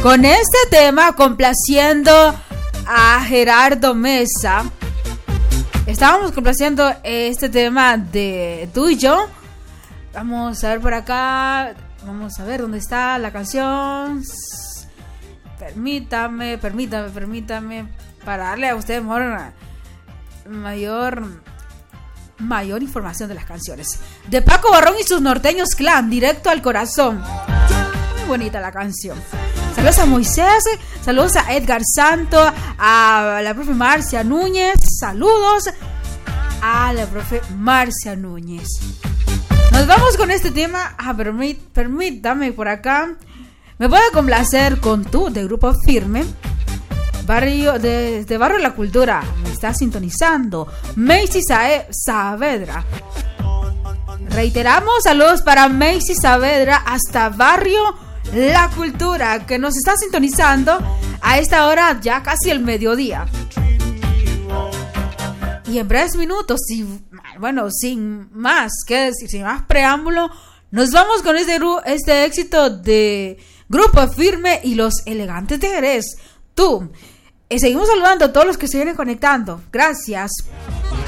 con este tema, complaciendo a Gerardo Mesa. Estábamos complaciendo este tema de Tú y Yo. Vamos a ver por acá. Vamos a ver dónde está la canción. Permítame para darle a ustedes mayor información de las canciones. De Paco Barrón y sus Norteños Clan, Directo al Corazón. Muy bonita la canción. Saludos a Moisés, saludos a Edgar Santo, a la profe Marcia Núñez. Saludos a la profe Marcia Núñez. Nos vamos con este tema. Permítame por acá. Me puedo complacer con Tú, de Grupo Firme. Barrio de Barrio La Cultura. Me está sintonizando Macy Saavedra. Reiteramos, saludos para Macy Saavedra hasta Barrio La Cultura, que nos está sintonizando a esta hora, ya casi el mediodía. Y en breves minutos, sin más que decir, sin más preámbulo, nos vamos con este éxito de Grupo Firme y Los Elegantes de Jerez. Tú. Seguimos saludando a todos los que se vienen conectando. Gracias.